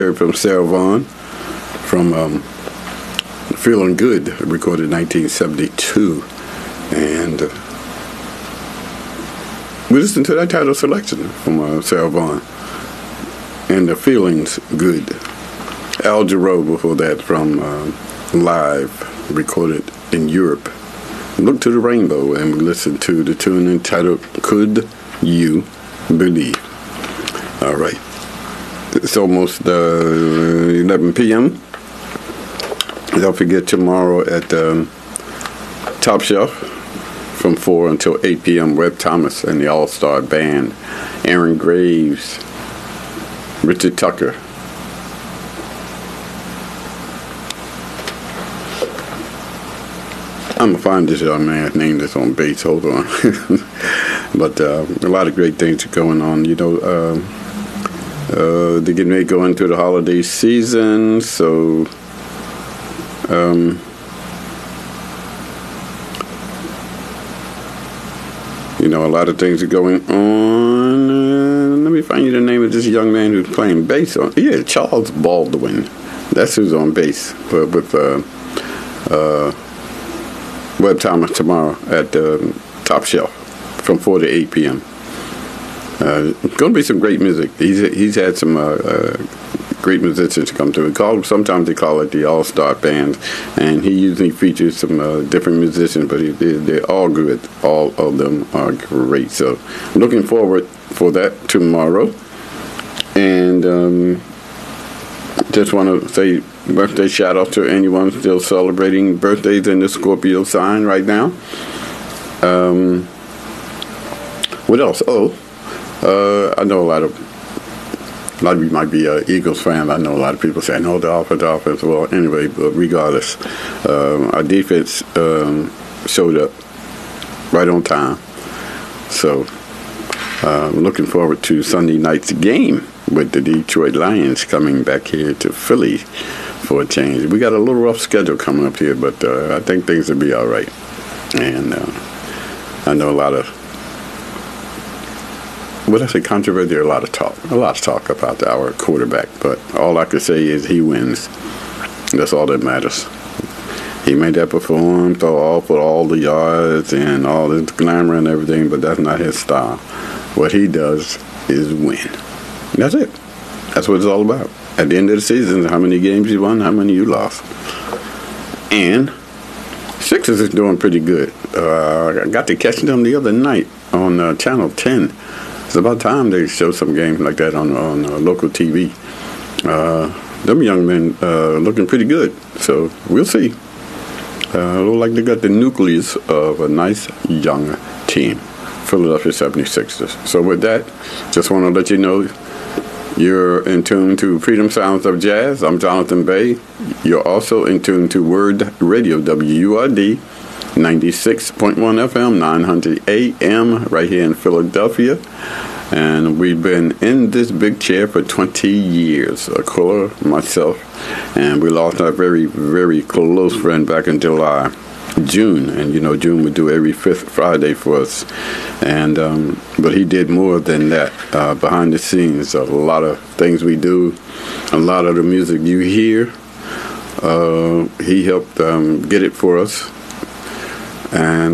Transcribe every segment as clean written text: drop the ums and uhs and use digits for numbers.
From Sarah Vaughan from Feeling Good, recorded in 1972. And we listened to that title selection from Sarah Vaughan and the Feelings Good. Al Jarreau before that from Live, recorded in Europe. Look to the Rainbow, and we listened to the tune entitled Could You Believe? All right. It's almost 11 p.m. Don't forget tomorrow at Top Shelf from 4 until 8 p.m. Webb Thomas and the All-Star Band. Aaron Graves, Richard Tucker. I'm going to find this young man's name that's on bass. Hold on. But a lot of great things are going on. You know, they're getting ready to go into the holiday season, so you know, a lot of things are going on. Let me find you the name of this young man who's playing bass on. Yeah, Charles Baldwin. That's who's on bass with Webb Thomas tomorrow at Top Shelf from 4 to 8 p.m. It's going to be some great music. He's had some great musicians come through. Sometimes they call it the All-Star Band, and he usually features some different musicians, but they're all good. All of them are great. So I'm looking forward for that tomorrow. And just want to say birthday shout out to anyone still celebrating birthdays in the Scorpio sign right now. What else? I know a lot of you might be Eagles fans. I know a lot of people say, no, the offense. Well, anyway, but regardless, our defense showed up right on time. So I'm looking forward to Sunday night's game with the Detroit Lions coming back here to Philly for a change. We got a little rough schedule coming up here, but I think things will be all right. And I know a lot of controversy, a lot of talk about our quarterback, but all I can say is he wins. That's all that matters. He may have performed for all the yards and all this glamour and everything, but that's not his style. What he does is win. That's it. That's what it's all about. At the end of the season, how many games you won, how many you lost. And Sixers is doing pretty good. I got to catch them the other night on Channel 10. It's about time they show some games like that on local TV. Them young men looking pretty good, so we'll see. Look like they got the nucleus of a nice young team, Philadelphia 76ers. So with that, just want to let you know you're in tune to Freedom Sounds of Jazz. I'm Jonathan Bay. You're also in tune to Word Radio, WURD. 96.1 FM, 900 AM, right here in Philadelphia. And we've been in this big chair for 20 years. Aquila, myself, and we lost our very, very close friend back in June. And, you know, June would do every fifth Friday for us. And but he did more than that. Behind the scenes, a lot of things we do, a lot of the music you hear, he helped get it for us. And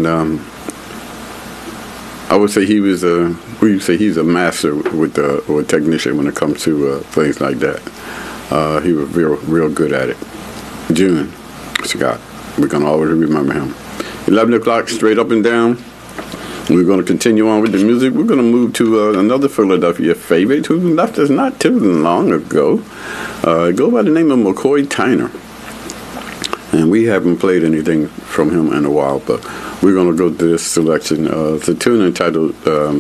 I would say he's a master with or a technician when it comes to things like that. He was real good at it. June Scott, we're gonna always remember him. 11 o'clock, straight up and down. We're going to continue on with the music. We're going to move to another Philadelphia favorite who left us not too long ago. Go by the name of McCoy Tyner. And we haven't played anything from him in a while, but we're going to go to this selection. It's a tune entitled,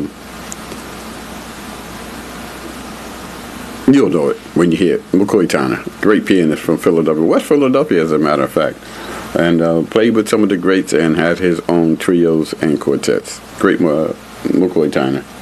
you'll know it when you hear it, McCoy Tyner, great pianist from Philadelphia, West Philadelphia as a matter of fact, and played with some of the greats and had his own trios and quartets. Great McCoy Tyner.